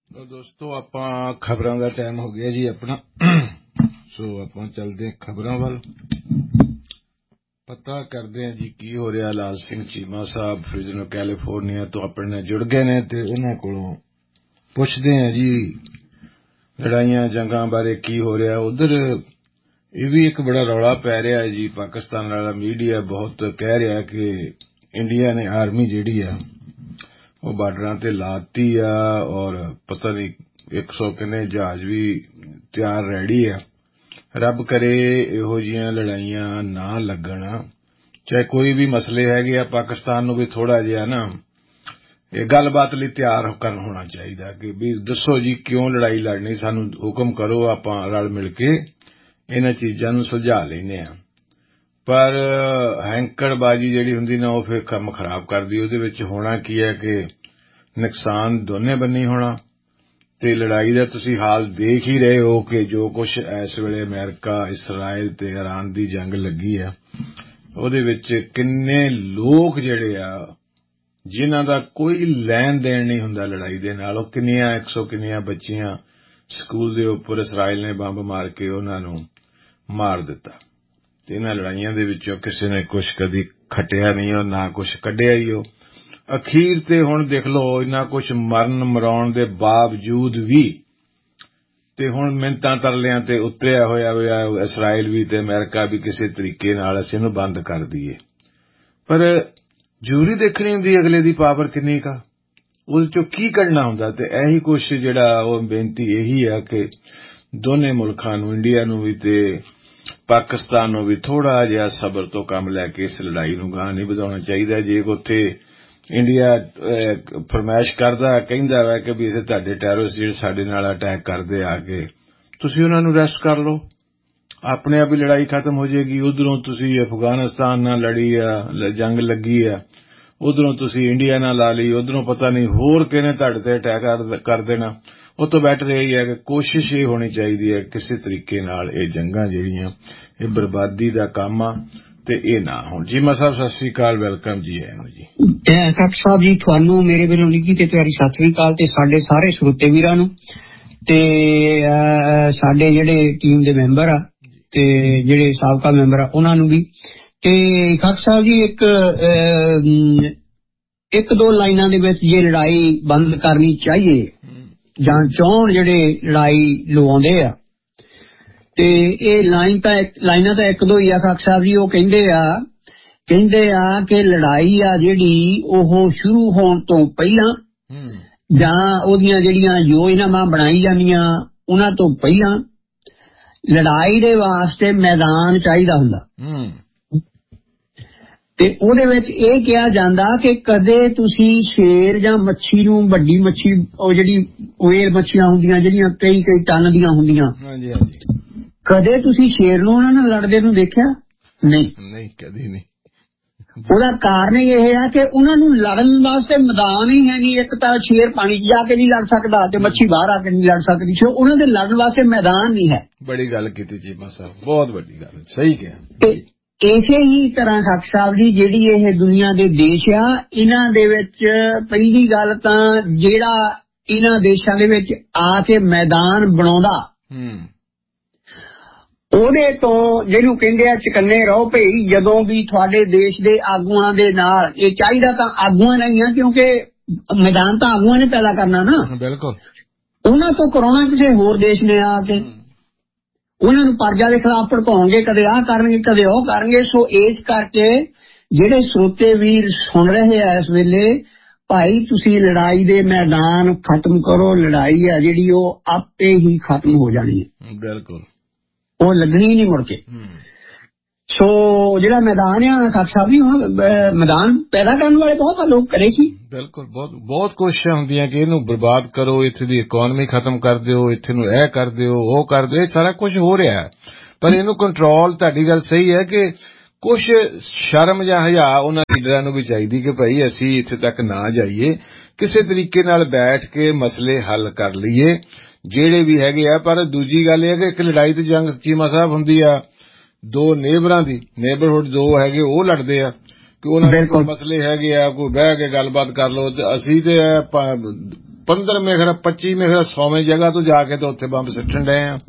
ਦੋਸਤੋ ਆਪਾਂ ਖਬਰਾਂ ਦਾ ਟਾਈਮ ਹੋ ਗਿਆ ਜੀ ਆਪਣਾ। ਸੋ ਆਪਾਂ ਚੱਲਦੇ ਹਾਂ ਖਬਰਾਂ ਵੱਲ, ਪਤਾ ਕਰਦੇ ਹਾਂ ਜੀ ਕੀ ਹੋ ਰਿਹਾ। ਲਾਲ ਸਿੰਘ ਚੀਮਾ ਸਾਹਿਬ ਫ੍ਰਿਜ਼ਨੋ ਕੈਲੀਫੋਰਨੀਆ ਤੋਂ ਆਪਣੇ ਨਾਲ ਜੁੜ ਗਏ ਨੇ ਤੇ ਉਹਨਾਂ ਕੋਲੋਂ ਪੁੱਛਦੇ ਹਾਂ ਜੀ ਲੜਾਈਆਂ ਜੰਗਾਂ ਬਾਰੇ ਕੀ ਹੋ ਰਿਹਾ ਉਧਰ। ਇਹ ਵੀ ਇੱਕ ਬੜਾ ਰੌਲਾ ਪੈ ਰਿਹਾ ਹੈ ਜੀ। ਪਾਕਿਸਤਾਨ ਵਾਲਾ ਮੀਡੀਆ ਬਹੁਤ ਕਹਿ ਰਿਹਾ ਕਿ ਇੰਡੀਆ ਨੇ ਆਰਮੀ ਜਿਹੜੀ ਆ ਉਹ ਬਾਰਡਰਾਂ ਤੇ ਲਾਤੀ ਆ ਔਰ ਪਤਾ ਨਹੀਂ 100 ਕਿੰਨੇ ਜਹਾਜ਼ ਵੀ ਤਿਆਰ ਰੈਡੀ ਆ। ਰੱਬ ਕਰੇ ਇਹੋ ਜਿਹੀਆਂ ਲੜਾਈਆਂ ਨਾ ਲੱਗਣ। ਚਾਹੇ ਕੋਈ ਵੀ ਮਸਲੇ ਹੈਗੇ ਆ, ਪਾਕਿਸਤਾਨ ਨੂੰ ਵੀ ਥੋੜਾ ਜਿਹਾ ਨਾ ਇਹ ਗੱਲਬਾਤ ਲਈ ਤਿਆਰ ਕਰਨ ਹੋਣਾ ਚਾਹੀਦਾ ਕਿ ਵੀ ਦੱਸੋ ਜੀ ਕਿਉਂ ਲੜਾਈ ਲੜਨੀ, ਸਾਨੂੰ ਹੁਕਮ ਕਰੋ, ਆਪਾਂ ਰਲ ਮਿਲ ਕੇ ਇਹਨਾਂ ਚੀਜ਼ਾਂ ਨੂੰ ਸੁਲਝਾ ਲੈਂਦੇ ਹਾਂ। ਪਰ ਹੈਂਕੜਬਾਜੀ ਜਿਹੜੀ ਹੁੰਦੀ ਨਾ ਉਹ ਫਿਰ ਕੰਮ ਖਰਾਬ ਕਰਦੀ। ਉਹਦੇ ਵਿੱਚ ਹੋਣਾ ਕੀ ਹੈ ਕਿ ਨੁਕਸਾਨ ਦੋਨੇ ਬੰਨੀ ਹੋਣਾ। ਤੇ ਲੜਾਈ ਦਾ ਤੁਸੀਂ ਹਾਲ ਦੇਖ ਹੀ ਰਹੇ ਹੋ ਕਿ ਜੋ ਕੁਝ ਇਸ ਵੇਲੇ ਅਮਰੀਕਾ, ਇਸਰਾਇਲ ਤੇ ਇਰਾਨ ਦੀ ਜੰਗ ਲੱਗੀ ਆ ਉਹਦੇ ਵਿੱਚ ਕਿੰਨੇ ਲੋਕ ਜਿਹੜੇ ਆ ਜਿਨ੍ਹਾਂ ਦਾ ਕੋਈ ਲੈਣ ਦੇਣ ਨਹੀਂ ਹੁੰਦਾ ਲੜਾਈ ਦੇ ਨਾਲ, ਉਹ ਕਿੰਨੀਆਂ 100 ਕਿੰਨੀਆਂ ਬੱਚੀਆਂ ਸਕੂਲ ਦੇ ਉੱਪਰ ਇਸਰਾਇਲ ਨੇ ਬੰਬ ਮਾਰ ਕੇ ਉਹਨਾਂ ਨੂੰ ਮਾਰ ਦਿੱਤਾ। ਤੇ ਇਹਨਾਂ ਲੜਾਈਆਂ ਦੇ ਵਿੱਚੋਂ ਕਿਸੇ ਨੇ ਕੁਝ ਕਦੀ ਖੱਟਿਆ ਨਹੀਂ ਔਰ ਨਾ ਕੁਝ ਕੱਢਿਆ ਹੀ। ਉਹ ਅਖੀਰ ਤੇ ਹੁਣ ਦੇਖ ਲਓ ਇੰਨਾ ਕੁਝ ਮਰਨ ਮਰਾਉਣ ਦੇ ਬਾਵਜੂਦ ਵੀ ਤੇ ਹੁਣ ਮਿੰਨਤਾਂ ਤਰਲਿਆਂ ਤੇ ਉਤਰਿਆ ਹੋਇਆ ਇਸਰਾਇਲ ਵੀ ਤੇ ਅਮਰੀਕਾ ਵੀ ਕਿਸੇ ਤਰੀਕੇ ਨਾਲ ਅਸੀਂ ਇਹਨੂੰ ਬੰਦ ਕਰ ਦਈਏ। ਪਰ ਜ਼ਰੂਰੀ ਦੇਖਣੀ ਹੁੰਦੀ ਅਗਲੇ ਦੀ ਪਾਵਰ ਕਿੰਨੀ ਕਾ, ਉਹਦੇ ਚੋਂ ਕੀ ਕੱਢਣਾ ਹੁੰਦਾ। ਤੇ ਇਹੀ ਕੁਛ ਜਿਹੜਾ ਉਹ ਬੇਨਤੀ ਇਹੀ ਆ ਕਿ ਦੋਨੇ ਮੁਲਕਾਂ ਨੂੰ, ਇੰਡੀਆ ਨੂੰ ਵੀ ਤੇ ਪਾਕਿਸਤਾਨ ਨੂੰ ਵੀ ਥੋੜਾ ਜਿਹਾ ਸਬਰ ਤੋਂ ਕੰਮ ਲੈ ਕੇ ਇਸ ਲੜਾਈ ਨੂੰ ਗਾਂਹ ਨਹੀਂ ਵਧਾਉਣਾ ਚਾਹੀਦਾ। ਜੇ ਉੱਥੇ ਇੰਡੀਆ ਫਰਮਾਇਸ਼ ਕਰਦਾ ਕਹਿੰਦਾ ਵਾ ਕਿ ਵੀ ਇੱਥੇ ਤੁਹਾਡੇ ਟੈਰਰਿਸਟ ਜਿਹੜੇ ਸਾਡੇ ਨਾਲ ਅਟੈਕ ਕਰਦੇ ਆ ਕੇ ਤੁਸੀਂ ਉਹਨਾਂ ਨੂੰ ਅਰੈਸਟ ਕਰ ਲਓ, ਆਪਣੇ ਆਪ ਹੀ ਲੜਾਈ ਖਤਮ ਹੋ ਜਾਏਗੀ। ਉਧਰੋਂ ਤੁਸੀਂ ਅਫਗਾਨਿਸਤਾਨ ਨਾਲ ਲੜੀ ਆ, ਜੰਗ ਲੱਗੀ ਆ, ਉਧਰੋਂ ਤੁਸੀਂ ਇੰਡੀਆ ਨਾਲ ਲਾ ਲਈ, ਉਧਰੋਂ ਪਤਾ ਨਹੀਂ ਹੋਰ ਕਿਹਨੇ ਤੁਹਾਡੇ ਤੇ ਅਟੈਕ ਕਰ ਦੇਣਾ। ਉਹ ਤੋਂ ਬੈਟਰ ਇਹ ਹੈ ਕਿ ਕੋਸ਼ਿਸ਼ ਇਹ ਹੋਣੀ ਚਾਹੀਦੀ ਹੈ ਕਿਸੇ ਤਰੀਕੇ ਨਾਲ ਇਹ ਜੰਗਾਂ ਜਿਹੜੀਆਂ ਇਹ ਬਰਬਾਦੀ ਦਾ ਕੰਮ ਆ ਤੇ ਇਹ ਨਾ ਹੋਣ। ਜੀਮਾ ਸਾਹਿਬ ਸਤਿ ਸ੍ਰੀ ਅਕਾਲ, ਵੈਲਕਮ ਜੀ। ਆਇਆਂ ਜੀ ਸਰ ਸਾਹਿਬ ਜੀ, ਤੁਹਾਨੂੰ ਮੇਰੇ ਵੱਲੋਂ ਨਿੱਘੀ ਤੇ ਪਿਆਰੀ ਸਤਿ ਸ੍ਰੀ ਅਕਾਲ ਤੇ ਸਾਡੇ ਸਾਰੇ ਸਰੋਤੇ ਵੀਰਾਂ ਨੂੰ ਤੇ ਸਾਡੇ ਜਿਹੜੇ ਟੀਮ ਦੇ ਮੈਂਬਰ ਆ ਤੇ ਜਿਹੜੇ ਸਾਬਕਾ ਮੈਂਬਰ ਆ ਉਹਨਾਂ ਨੂੰ ਵੀ। ਤੇ ਖਾਕ ਸਾਹਿਬ ਜੀ ਇੱਕ ਦੋ ਲਾਈਨਾਂ ਦੇ ਵਿੱਚ ਜੇ ਲੜਾਈ ਬੰਦ ਕਰਨੀ ਚਾਹੀਏ ਜਾਂ ਚਾਹੁਣ ਜਿਹੜੇ ਲੜਾਈ ਲਵਾਉਂਦੇ ਆ ਤੇ ਇਹ ਲਾਈਨਾਂ ਤਾਂ ਇੱਕ ਦੋ ਹੀ ਆ ਖਾਕ ਸਾਹਿਬ ਜੀ। ਉਹ ਕਹਿੰਦੇ ਆ ਕਿ ਲੜਾਈ ਆ ਜਿਹੜੀ ਉਹ ਸ਼ੁਰੂ ਹੋਣ ਤੋਂ ਪਹਿਲਾਂ ਜਾਂ ਉਹਦੀਆਂ ਜਿਹੜੀਆਂ ਯੋਜਨਾਵਾਂ ਬਣਾਈ ਜਾਂਦੀਆਂ ਉਹਨਾਂ ਤੋਂ ਪਹਿਲਾਂ ਲੜਾਈ ਦੇ ਵਾਸਤੇ ਮੈਦਾਨ ਚਾਹੀਦਾ ਹੁੰਦਾ। ਤੇ ਉਹਦੇ ਵਿੱਚ ਇਹ ਕਿਹਾ ਜਾਂਦਾ ਕਿ ਕਦੇ ਤੁਸੀਂ ਸ਼ੇਰ ਜਾਂ ਮੱਛੀ ਨੂੰ, ਵੱਡੀ ਮੱਛੀ ਉਹ ਜਿਹੜੀ ਵੇਲ ਮੱਛੀਆਂ ਹੁੰਦੀਆਂ ਜਿਹੜੀਆਂ ਕਈ ਟਨ ਦੀਆਂ ਹੁੰਦੀਆਂ, ਕਦੇ ਤੁਸੀਂ ਸ਼ੇਰ ਨੂੰ ਉਹਨਾਂ ਨਾਲ ਲੜਦੇ ਨੂੰ ਦੇਖਿਆ ਨਹੀਂ, ਕਦੇ ਨਹੀਂ। ਉਹਦਾ ਕਾਰਨ ਇਹ ਹੈ ਕਿ ਉਹਨਾਂ ਨੂੰ ਲੜਨ ਵਾਸਤੇ ਮੈਦਾਨ ਹੀ ਹੈ ਨਹੀਂ। ਇੱਕ ਤਾਂ ਸ਼ੇਰ ਪਾਣੀ 'ਚ ਜਾ ਕੇ ਨਹੀਂ ਲੜ ਸਕਦਾ ਤੇ ਮੱਛੀ ਬਾਹਰ ਆ ਕੇ ਨਹੀਂ ਲੜ ਸਕਦੀ, ਸੋ ਉਹਨਾਂ ਦੇ ਲੜਨ ਵਾਸਤੇ ਮੈਦਾਨ ਨਹੀਂ ਹੈ। ਬੜੀ ਗੱਲ ਕੀਤੀ ਚੀਮਾ ਸਾਹਿਬ, ਬਹੁਤ ਵੱਡੀ ਗੱਲ, ਸਹੀ ਕਿਹਾ। ਇਸੇ ਹੀ ਤਰ੍ਹਾਂ ਖਾਕ ਸਾਹਿਬ ਜੀ ਜਿਹੜੀ ਇਹ ਦੁਨੀਆ ਦੇ ਦੇਸ਼ ਆ ਇਹਨਾਂ ਦੇ ਵਿੱਚ ਪਹਿਲੀ ਗੱਲ ਤਾਂ ਜਿਹੜਾ ਇਹਨਾਂ ਦੇਸ਼ਾਂ ਦੇ ਵਿੱਚ ਆ ਕੇ ਮੈਦਾਨ ਬਣਾਉਂਦਾ ਉਹਦੇ ਤੋਂ ਜਿਹਨੂੰ ਕਹਿੰਦੇ ਆ ਚਕੰਨੇ ਰਹੋ ਭਈ। ਜਦੋਂ ਵੀ ਤੁਹਾਡੇ ਦੇਸ਼ ਦੇ ਆਗੂਆਂ ਦੇ ਨਾਲ ਇਹ ਚਾਹੀਦਾ ਤਾਂ ਆਗੂਆਂ ਨਹੀਂ ਆ, ਕਿਉਂਕਿ ਮੈਦਾਨ ਤਾਂ ਆਗੂਆਂ ਨੇ ਪੈਦਾ ਕਰਨਾ ਨਾ। ਬਿਲਕੁਲ, ਉਹਨਾਂ ਤੋਂ ਕਰਾਉਣਾ ਕਿਸੇ ਹੋਰ ਦੇਸ਼ ਨੇ ਆ ਕੇ ਉਹਨਾਂ ਨੂੰ ਪਰਜਾ ਦੇ ਖਿਲਾਫ ਭੜਕਾਉਣਗੇ, ਕਦੇ ਆਹ ਕਰਨਗੇ ਕਦੇ ਉਹ ਕਰਨਗੇ। ਸੋ ਇਸ ਕਰਕੇ ਜਿਹੜੇ ਸਰੋਤੇ ਵੀਰ ਸੁਣ ਰਹੇ ਆ ਇਸ ਵੇਲੇ, ਭਾਈ ਤੁਸੀਂ ਲੜਾਈ ਦੇ ਮੈਦਾਨ ਖਤਮ ਕਰੋ। ਲੜਾਈ ਆ ਜਿਹੜੀ ਉਹ ਆਪੇ ਹੀ ਖਤਮ ਹੋ ਜਾਣੀ ਹੈ। ਬਿਲਕੁਲ, ਉਹ ਲੱਗਣੀ ਨਹੀਂ ਮੁੜ ਕੇ। ਸੋ ਜਿਹੜਾ ਮੈਦਾਨ ਆ ਖਾਕ ਸਾਹਿਬ ਜੀ, ਹੁਣ ਮੈਦਾਨ ਪੈਦਾ ਕਰਨ ਵਾਲੇ ਬਹੁਤ ਲੋਕ ਕਰੇ ਸੀ। ਬਿਲਕੁਲ, ਬਹੁਤ ਕੋਸ਼ਿਸ਼ਾਂ ਹੁੰਦੀਆਂ ਕਿ ਇਹਨੂੰ ਬਰਬਾਦ ਕਰੋ, ਇੱਥੇ ਦੀ ਇਕੋਨਮੀ ਖਤਮ ਕਰ ਦਿਓ, ਇੱਥੇ ਨੂੰ ਇਹ ਕਰ ਦਿਓ, ਉਹ ਕਰ ਦਿਓ, ਇਹ ਸਾਰਾ ਕੁਝ ਹੋ ਰਿਹਾ। ਪਰ ਇਹਨੂੰ ਕੰਟਰੋਲ, ਤੁਹਾਡੀ ਗੱਲ ਸਹੀ ਹੈ ਕਿ ਕੁਝ ਸ਼ਰਮ ਜਾਂ ਹਯਾ ਉਹਨਾਂ ਲੀਡਰਾਂ ਨੂੰ ਵੀ ਚਾਹੀਦੀ ਕਿ ਭਾਈ ਅਸੀਂ ਇੱਥੇ ਤੱਕ ਨਾ ਜਾਈਏ, ਕਿਸੇ ਤਰੀਕੇ ਨਾਲ ਬੈਠ ਕੇ ਮਸਲੇ ਹੱਲ ਕਰ ਲਈਏ ਜਿਹੜੇ ਵੀ ਹੈਗੇ ਆ। ਪਰ ਦੂਜੀ ਗੱਲ ਇਹ ਹੈ ਕਿ ਇੱਕ ਲੜਾਈ ਤੇ ਜੰਗ ਚੀਮਾ ਸਾਹਿਬ ਹੁੰਦੀ ਆ ਦੋ ਨੇਬਰਾਂ ਦੀ, ਨੇਬਰਹੁੱਡ ਦੋ ਹੈਗੇ ਉਹ ਲੜਦੇ ਆ ਕਿ ਉਹਨਾਂ ਦੇ ਕੋਈ ਮਸਲੇ ਹੈਗੇ ਆ, ਕੋਈ ਬਹਿ ਕੇ ਗੱਲਬਾਤ ਕਰ ਲਓ। ਤੇ ਅਸੀਂ ਤੇ 15 ਮੇਖਰ 25 ਮੇਖਰ 100ਵੇਂ ਜਗ੍ਹਾ ਤੋਂ ਜਾ ਕੇ ਤੇ ਉੱਥੇ ਬੰਬ ਸਿੱਟਣ ਡਏ ਆ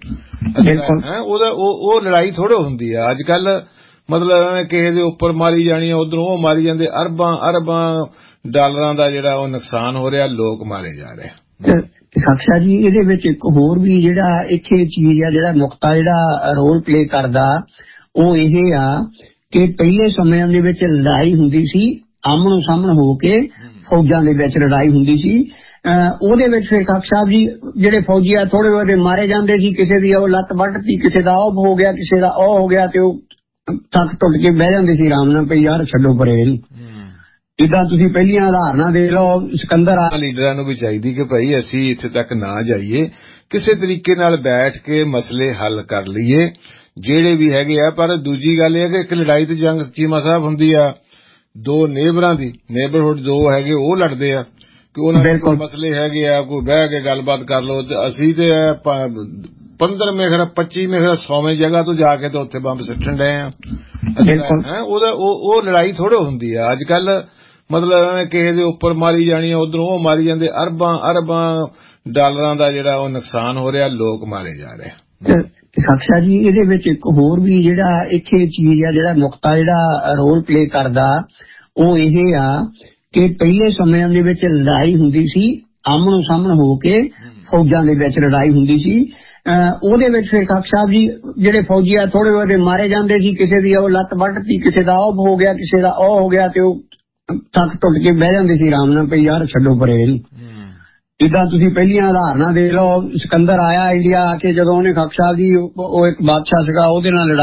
ਉਹ ਲੜਾਈ ਥੋੜ੍ਹੇ ਹੁੰਦੀ ਆ ਅੱਜ ਕੱਲ ਮਤਲਬ ਐਵੇਂ ਕਿਸੇ ਦੇ ਉੱਪਰ ਮਾਰੀ ਜਾਣੀ ਉਧਰੋਂ ਉਹ ਮਾਰੀ ਜਾਂਦੇ ਅਰਬਾਂ ਡਾਲਰਾਂ ਦਾ ਜਿਹੜਾ ਉਹ ਨੁਕਸਾਨ ਹੋ ਰਿਹਾ ਲੋਕ ਮਾਰੇ ਜਾ ਰਹੇ ਸਾਖਸ਼ਾ ਜੀ ਇਹਦੇ ਵਿੱਚ ਇੱਕ ਹੋਰ ਵੀ ਜਿਹੜਾ ਇੱਥੇ ਚੀਜ਼ ਆ ਜਿਹੜਾ ਨੁਕਤਾ ਜਿਹੜਾ ਰੋਲ ਪਲੇ ਕਰਦਾ ਉਹ ਇਹ ਆ ਕਿ ਪਹਿਲੇ ਸਮਿਆਂ ਦੇ ਵਿੱਚ ਲੜਾਈ ਹੁੰਦੀ ਸੀ ਆਮਣੋ ਸਾਹਮਣੇ ਹੋ ਕੇ ਫੌਜਾਂ ਦੇ ਵਿੱਚ ਲੜਾਈ ਹੁੰਦੀ ਸੀ ਉਹਦੇ ਵਿੱਚ ਫਿਰ ਖਾਕ ਸਾਹਿਬ ਜੀ ਜਿਹੜੇ ਫੌਜੀ ਆ ਥੋੜੇ ਬਹੁਤੇ ਮਾਰੇ ਜਾਂਦੇ ਸੀ ਕਿਸੇ ਦੀ ਉਹ ਲੱਤ ਵੱਢਤੀ ਕਿਸੇ ਦਾ ਉਹ ਹੋ ਗਿਆ ਕਿਸੇ ਦਾ ਉਹ ਹੋ ਗਿਆ ਤੇ ਉਹ ਥੱਕ ਟੁੱਟ ਕੇ ਬਹਿ ਜਾਂਦੇ ਸੀ ਆਰਾਮ ਨਾਲ ਪਈ ਯਾਰ ਛੱਡੋ ਪਰੇ ਇਹਨੂੰ ਜਿੱਦਾਂ ਤੁਸੀਂ ਪਹਿਲੀਆਂ ਉਦਾਹਰਨਾਂ ਦੇ ਲਓ ਸਿਕੰਦਰ ਆ ਲੀਡਰਾਂ ਨੂੰ ਵੀ ਚਾਹੀਦੀ ਕਿ ਭਾਈ ਅਸੀਂ ਇੱਥੇ ਤੱਕ ਨਾ ਜਾਈਏ ਕਿਸੇ ਤਰੀਕੇ ਨਾਲ ਬੈਠ ਕੇ ਮਸਲੇ ਹੱਲ ਕਰ ਲਈਏ ਜਿਹੜੇ ਵੀ ਹੈਗੇ ਆ ਪਰ ਦੂਜੀ ਗੱਲ ਇਹ ਕਿ ਇੱਕ ਲੜਾਈ ਤੇ ਜੰਗ ਚੀਮਾ ਸਾਹਿਬ ਹੁੰਦੀ ਆ ਦੋ ਨੇਬਰਾਂ ਦੀ ਨੇਬਰਹੁੱਡ ਦੋ ਹੈਗੇ ਉਹ ਲੜਦੇ ਆ ਕਿ ਉਹਨਾਂ ਦੇ ਕੋਈ ਮਸਲੇ ਹੈਗੇ ਆ ਕੋਈ ਬਹਿ ਕੇ ਗੱਲਬਾਤ ਕਰ ਲਓ ਤੇ ਅਸੀਂ ਤੇ 15 ਮੇਖਰ 25 ਮੇਖਰ 100ਵੇਂ ਜਗ੍ਹਾ ਤੋਂ ਜਾ ਕੇ ਤੇ ਉੱਥੇ ਬੰਬ ਸਿੱਟਣ ਡਏ ਆ ਉਹ ਲੜਾਈ ਥੋੜ੍ਹੇ ਹੁੰਦੀ ਆ ਅੱਜ ਕੱਲ ਮਤਲਬ ਐਵੇਂ ਕਿਸੇ ਦੇ ਉੱਪਰ ਮਾਰੀ ਜਾਣੀ ਉਧਰੋਂ ਉਹ ਮਾਰੀ ਜਾਂਦੇ ਅਰਬਾਂ ਡਾਲਰਾਂ ਦਾ ਜਿਹੜਾ ਉਹ ਨੁਕਸਾਨ ਹੋ ਰਿਹਾ ਲੋਕ ਮਾਰੇ ਜਾ ਰਹੇ ਸਾਖਸ਼ਾ ਜੀ ਇਹਦੇ ਵਿੱਚ ਇੱਕ ਹੋਰ ਵੀ ਜਿਹੜਾ ਇੱਥੇ ਚੀਜ਼ ਆ ਜਿਹੜਾ ਨੁਕਤਾ ਜਿਹੜਾ ਰੋਲ ਪਲੇ ਕਰਦਾ ਉਹ ਇਹ ਆ ਕਿ ਪਹਿਲੇ ਸਮਿਆਂ ਦੇ ਵਿੱਚ ਲੜਾਈ ਹੁੰਦੀ ਸੀ ਆਮਣੋ ਸਾਹਮਣੇ ਹੋ ਕੇ ਫੌਜਾਂ ਦੇ ਵਿੱਚ ਲੜਾਈ ਹੁੰਦੀ ਸੀ ਉਹਦੇ ਵਿੱਚ ਫਿਰ ਖਾਕ ਸਾਹਿਬ ਜੀ ਜਿਹੜੇ ਫੌਜੀ ਆ ਥੋੜੇ ਬਹੁਤੇ ਮਾਰੇ ਜਾਂਦੇ ਸੀ ਕਿਸੇ ਦੀ ਉਹ ਲੱਤ ਵੱਢਤੀ ਕਿਸੇ ਦਾ ਉਹ ਹੋ ਗਿਆ ਕਿਸੇ ਦਾ ਉਹ ਹੋ ਗਿਆ ਤੇ ਉਹ ਥੱਕ ਟੁੱਟ ਕੇ ਬਹਿ ਜਾਂਦੇ ਸੀ ਆਰਾਮ ਨਾਲ ਪਈ ਯਾਰ ਛੱਡੋ ਪਰੇ ਇਹਨੂੰ ਜਿੱਦਾਂ ਤੁਸੀਂ ਪਹਿਲੀਆਂ ਉਦਾਹਰਨਾਂ ਦੇ ਲਓ ਸਿਕੰਦਰ ਆਇਆ ਇੰਡੀਆ ਆ ਕੇ ਜਦੋਂ ਉਹਨੇ ਖਾਕ ਸਾਹਿਬ ਜੀ ਉਹ ਇੱਕ ਬਾਦਸ਼ਾਹ ਸੀਗਾ ਉਹਦੇ ਨਾਲ ਲੜਾਈ